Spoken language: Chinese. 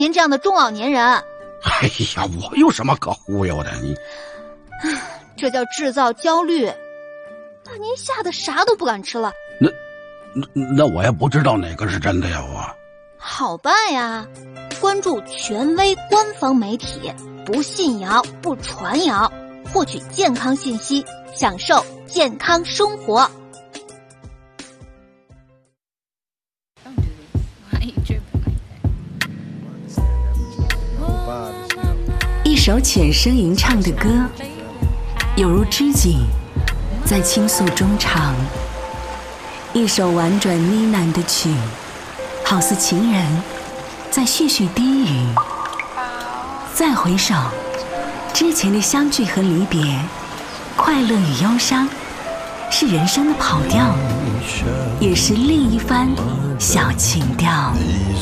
您这样的中老年人。 哎呀，我有什么可忽悠的？你， 这叫制造焦虑，把您吓得啥都不敢吃了。 那我也不知道哪个是真的呀，我。 好办呀，关注权威官方媒体，不信谣不传谣，获取健康信息，享受健康生活。 一首浅声吟唱的歌，有如织锦，在倾诉中唱；一首婉转呢喃的曲，好似情人在絮絮低语。再回首，之前的相聚和离别，快乐与忧伤，是人生的跑调，也是另一番小情调。